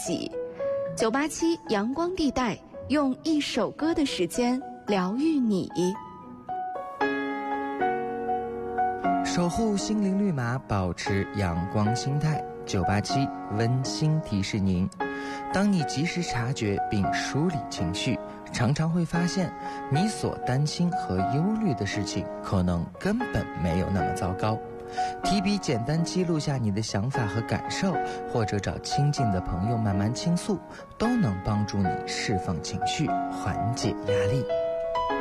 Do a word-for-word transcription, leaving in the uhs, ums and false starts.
己。九八七阳光地带，用一首歌的时间疗愈你。 守护心灵绿码，保持阳光心态。九八七温馨提示您，当你及时察觉并梳理情绪，常常会发现你所担心和忧虑的事情可能根本没有那么糟糕。提笔简单记录下你的想法和感受，或者找亲近的朋友慢慢倾诉，都能帮助你释放情绪，缓解压力。